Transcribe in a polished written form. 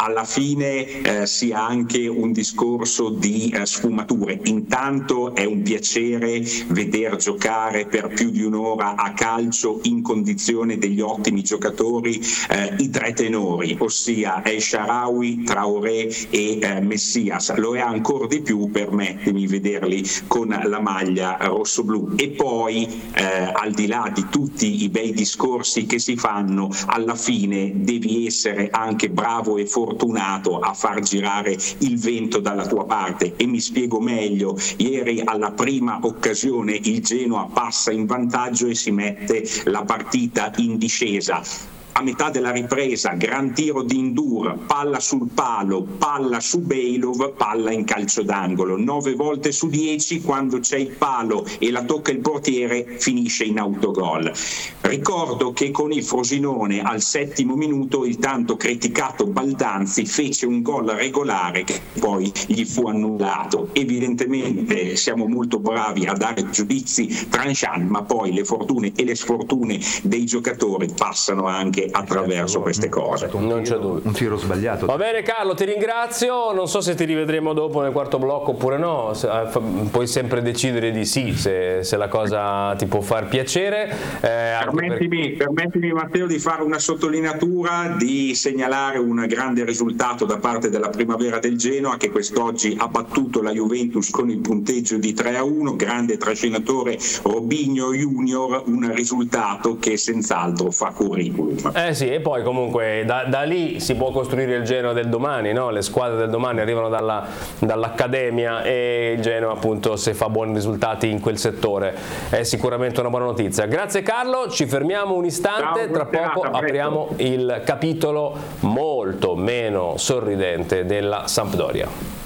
alla fine sia anche un discorso di sfumature. Intanto è un piacere veder giocare per più di un'ora a calcio in condizione degli ottimi giocatori i tre tenori, ossia El Shaarawy, Traoré e Messias. Lo è ancora di più, permettimi, vederli con la maglia rossoblu. E poi al di là di tutti i bei discorsi che si fanno, alla fine devi essere anche bravo e fortunato a far girare il vento dalla tua parte, e mi spiego meglio. Ieri alla prima occasione il Genoa passa in vantaggio e si mette la partita in discesa. A metà della ripresa, gran tiro di Ndour, palla sul palo, palla su Bejlov, palla in calcio d'angolo. 9 volte su 10 quando c'è il palo e la tocca il portiere finisce in autogol. Ricordo che con il Frosinone al 7° minuto il tanto criticato Baldanzi fece un gol regolare che poi gli fu annullato. Evidentemente siamo molto bravi a dare giudizi tranchant, ma poi le fortune e le sfortune dei giocatori passano anche attraverso queste cose. Non c'è dubbio. Un tiro sbagliato. Va bene Carlo, ti ringrazio, non so se ti rivedremo dopo nel quarto blocco oppure no, puoi sempre decidere di sì, se la cosa ti può far piacere. Permettimi Matteo di fare una sottolineatura, di segnalare un grande risultato da parte della Primavera del Genoa, che quest'oggi ha battuto la Juventus con il punteggio di 3-1, grande trascinatore Robinho Junior, un risultato che senz'altro fa curriculum. Sì, e poi comunque da lì si può costruire il Genoa del domani, no? Le squadre del domani arrivano dall'accademia, e il Genoa appunto, se fa buoni risultati in quel settore, è sicuramente una buona notizia. Grazie Carlo, ci fermiamo un istante. Ciao, tra poco apriamo il capitolo molto meno sorridente della Sampdoria.